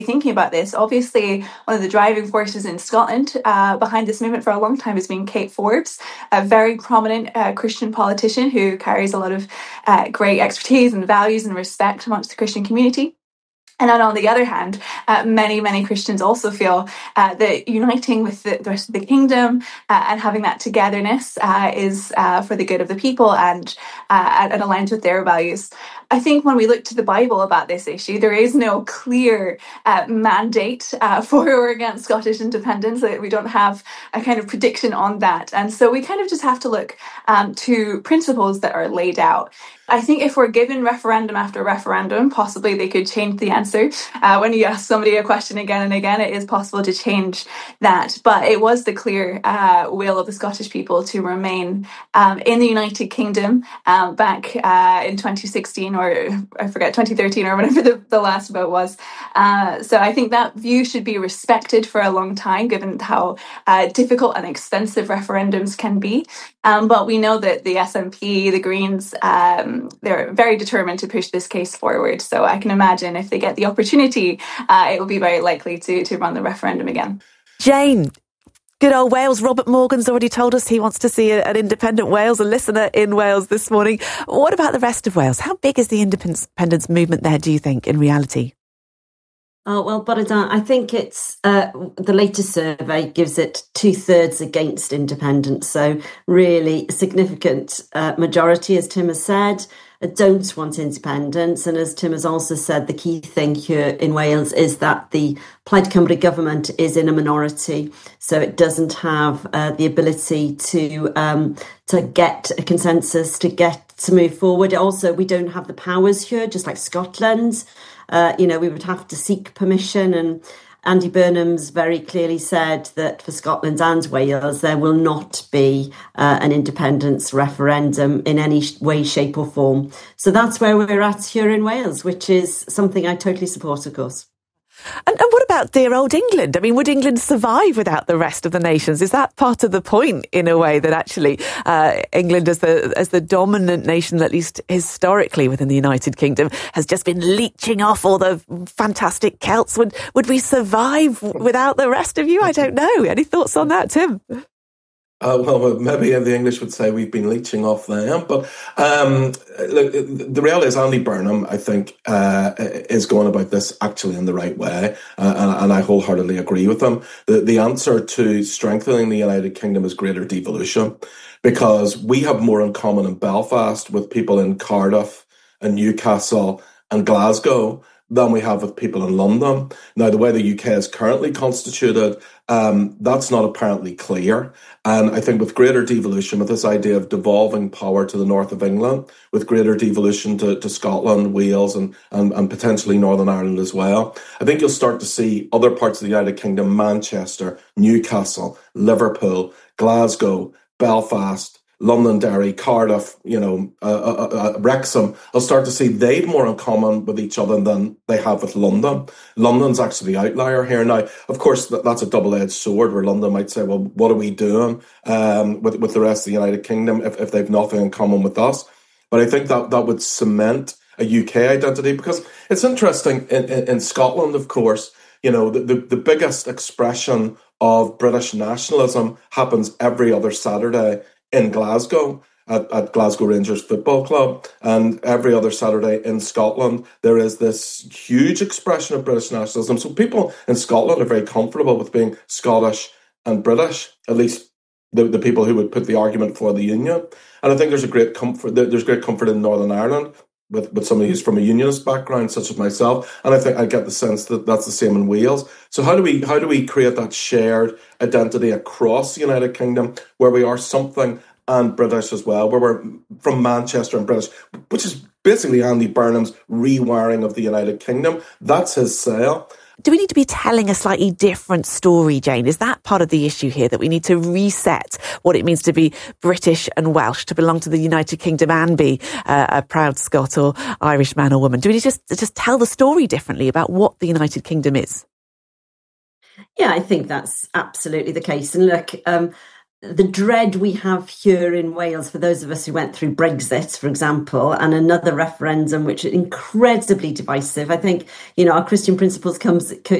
thinking about this, obviously one of the driving forces in Scotland behind this movement for a long time has been Kate Forbes, a very prominent Christian politician who carries a lot of great expertise and values and respect amongst the Christian community. And then on the other hand, many Christians also feel that uniting with the rest of the kingdom and having that togetherness is for the good of the people and aligns with their values. I think when we look to the Bible about this issue, there is no clear mandate for or against Scottish independence. We don't have a kind of prediction on that. And so we kind of just have to look to principles that are laid out. I think if we're given referendum after referendum, possibly they could change the answer. When you ask somebody a question again and again, it is possible to change that. But it was the clear will of the Scottish people to remain in the United Kingdom back in 2016, or I forget, 2013, or whatever the last vote was. So I think that view should be respected for a long time, given how difficult and expensive referendums can be. But we know that the SNP, the Greens, they're very determined to push this case forward. So I can imagine if they get the opportunity, it will be very likely to run the referendum again. Jane, good old Wales. Robert Morgan's already told us he wants to see an independent Wales, a listener in Wales this morning. What about the rest of Wales? How big is the independence movement there, do you think, in reality? Oh, well, Boredan, I think it's the latest survey gives it 2/3 against independence. So really a significant majority, as Tim has said, don't want independence. And as Tim has also said, the key thing here in Wales is that the Plaid Cymru government is in a minority. So it doesn't have the ability to get a consensus, to move forward. Also, we don't have the powers here, just like Scotland. We would have to seek permission, and Andy Burnham's very clearly said that for Scotland and Wales, there will not be an independence referendum in any way, shape or form. So that's where we're at here in Wales, which is something I totally support, of course. And what about dear old England? I mean, would England survive without the rest of the nations? Is that part of the point, in a way, that actually England as the dominant nation, at least historically within the United Kingdom, has just been leeching off all the fantastic Celts? Would we survive without the rest of you? I don't know. Any thoughts on that, Tim? Well, maybe the English would say we've been leeching off them. But look, the reality is Andy Burnham, I think, is going about this actually in the right way. And I wholeheartedly agree with him. The answer to strengthening the United Kingdom is greater devolution, because we have more in common in Belfast with people in Cardiff and Newcastle and Glasgow than we have with people in London. Now, the way the UK is currently constituted, that's not apparently clear. And I think with greater devolution, with this idea of devolving power to the north of England, with greater devolution to Scotland, Wales, and potentially Northern Ireland as well, I think you'll start to see other parts of the United Kingdom, Manchester, Newcastle, Liverpool, Glasgow, Belfast, Londonderry, Cardiff, Wrexham, I'll start to see they've more in common with each other than they have with London. London's actually the outlier here. Now, of course, that's a double-edged sword, where London might say, well, what are we doing with the rest of the United Kingdom if they've nothing in common with us? But I think that would cement a UK identity, because it's interesting, in Scotland, of course, the biggest expression of British nationalism happens every other Saturday in Glasgow at Glasgow Rangers Football Club, and every other Saturday in Scotland there is this huge expression of British nationalism. So people in Scotland are very comfortable with being Scottish and British, at least the people who would put the argument for the union. And I think there's great comfort in Northern Ireland with somebody who's from a unionist background, such as myself, and I think I get the sense that that's the same in Wales. So how do we create that shared identity across the United Kingdom, where we are something and British as well, where we're from Manchester and British, which is basically Andy Burnham's rewiring of the United Kingdom? That's his sale. Do we need to be telling a slightly different story, Jane? Is that part of the issue here, that we need to reset what it means to be British and Welsh, to belong to the United Kingdom and be a proud Scot or Irish man or woman? Do we need to just tell the story differently about what the United Kingdom is? Yeah, I think that's absolutely the case. And look, the dread we have here in Wales, for those of us who went through Brexit, for example, and another referendum which is incredibly divisive, I think, our Christian principles